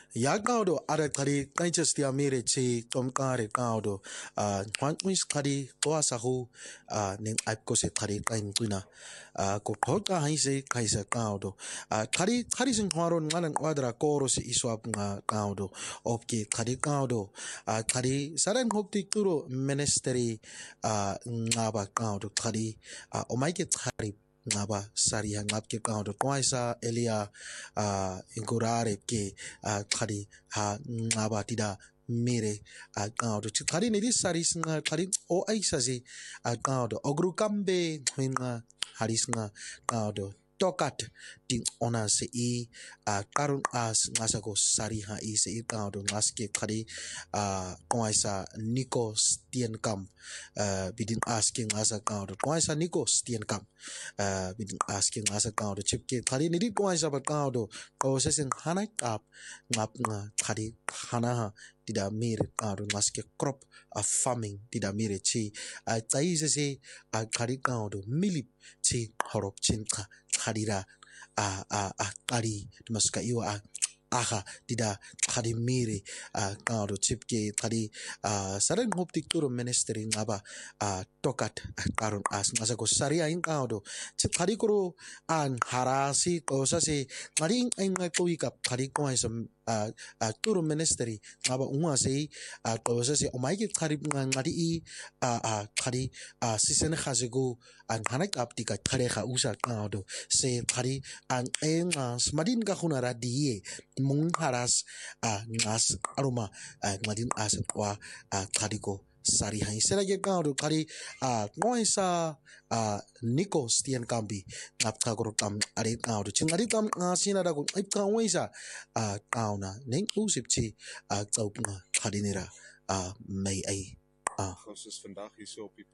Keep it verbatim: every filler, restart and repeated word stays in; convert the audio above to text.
Ya kaudo ada kari kanches dia mire chi tom kare kaudo a kwan mis kari toa sahu a ning aip ko se kari kain tuna a ko kota hai se kaisa kaudo a kari kari sing haron ngalan kwadra koro se iswap nga kaudo opki kari kaudo a kari saran hokti turo ministry a ngaba kaudo kari a omaike kari ngaba saria ngap ke kaudo kwaisa elia a ingurare ke a kari ha ngaba tida mere a kaudo kari ni saris nga kari o aisa si a kaudo ogru kambe nga haris nga kaudo tokat ting ona se i a karun as ngasako sari ha i se i kaudo ngaske kari a kwaisa niko stien kam uh, bidin asking asa kaudo kwaisa niko stien kam uh, bidin asking asa kaudo chipke kari ni kwaisa ba kaudo processing hanai kap ngap nga kari hana ha tidak mirip kaudo ngaske crop a farming tidak mirip chi a tai se se a kari kaudo milip chi horop chinka karira a a a kari maska iwa a aha tidak kari miri a kaudo chipke kari a sarang hoptik turo ministry ngaba a tokat karun as masa ko saria in kaudo chip kari kuro an harasi ko sa se kari ang ko ikap kari ko ay sa a a turo ministry ngaba unga se a ko sa se omai ke kari ngari i a a kari a sisen khasigo an hanak aptika kare kha usa kaudo se kari ang eng smadin ka khunara die mung haras a ngas aroma a ngadin as kwa a kari ko sari hai sera ge kaudo kari a ngoisa a niko stien kambi ngap ka gro kam ari kaudo chingari kam ngasina da ko ip ka ngoisa a kauna ning usip chi a chaup nga kari nira a mai ai a